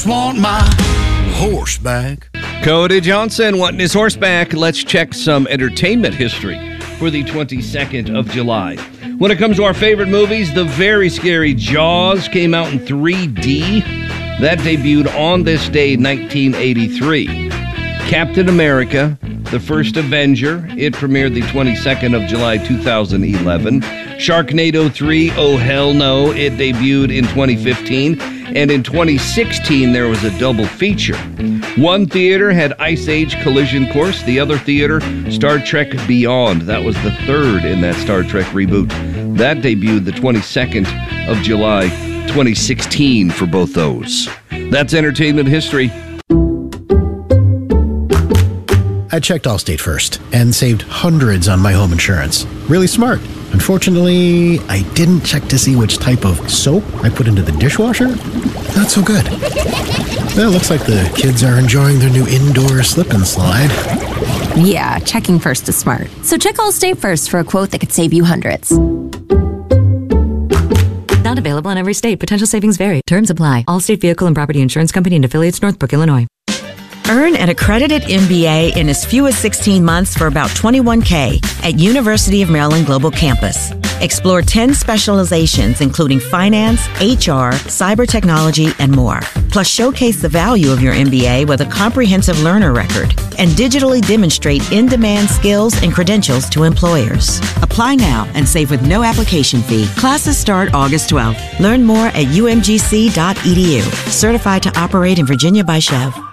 Want my horse back. Cody Johnson wanting his horse back. Let's check some entertainment history for the 22nd of July. When it comes to our favorite movies, the very scary Jaws came out in 3D. That debuted on this day, 1983. Captain America, the First Avenger, it premiered the 22nd of July, 2011. Sharknado 3, Oh Hell No, it debuted in 2015. And in 2016, there was a double feature. One theater had Ice Age Collision Course. The other theater, Star Trek Beyond. That was the third in that Star Trek reboot. That debuted the 22nd of July, 2016 for both those. That's entertainment history. I checked Allstate first and saved hundreds on my home insurance. Really smart. Unfortunately, I didn't check to see which type of soap I put into the dishwasher. Not so good. Well, it looks like the kids are enjoying their new indoor slip and slide. Yeah, checking first is smart. So check Allstate first for a quote that could save you hundreds. Not available in every state. Potential savings vary. Terms apply. Allstate Vehicle and Property Insurance Company and affiliates, Northbrook, Illinois. Earn an accredited MBA in as few as 16 months for about $21K at University of Maryland Global Campus. Explore 10 specializations, including finance, HR, cyber technology, and more. Plus, showcase the value of your MBA with a comprehensive learner record and digitally demonstrate in-demand skills and credentials to employers. Apply now and save with no application fee. Classes start August 12th. Learn more at umgc.edu. Certified to operate in Virginia by Chev.